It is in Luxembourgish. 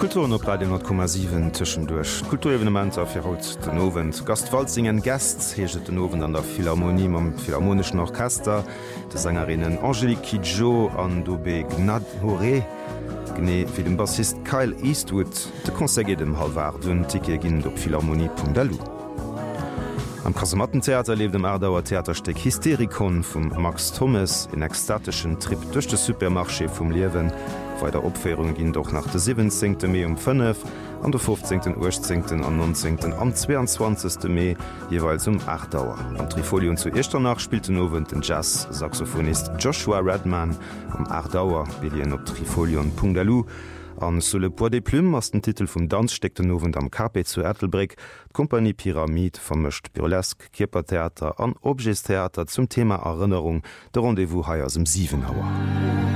Kulturen op Radio 10,7 tschendurch. Kulturevenement auf haut den Nowen. Gastwalzingen Gast heget den Nowen an der Philharmonie am Philharmonischen Orchester, de Sängerinnen Angelique Kidjo an Dobé Gnad Horé. Gné fir dem Bassist Kyle Eastwood de Konsegue dem Halwar dun Tike ginn op Philharmonie.delu. Am Kasemattentheater lebt dem Ardauer Theatersteck Hysterikon vum Max Thomas en ekstatischen Trip duch de Supermarché vum Liewen. Bei der Opfährung ginn doch nach der 17. Mai um 5, an der 15., 18. an 19. am 22. Mai jeweils um 8 Dauer. Am Trifolion zu Echternach spielte nowen den Jazz-Saxophonist Joshua Redman um 8 Dauer, Bilien op Trifolion.delu. An Sur le Poids des Plumes ass den Titel vum Danz steckte nowen am KP zu Ertelbreck, Kompanie Pyramid vermëcht Burlesk, Kierpertheater an Objestheater zum Thema Erinnerung, der Rendezvous heiers im 7 Auer.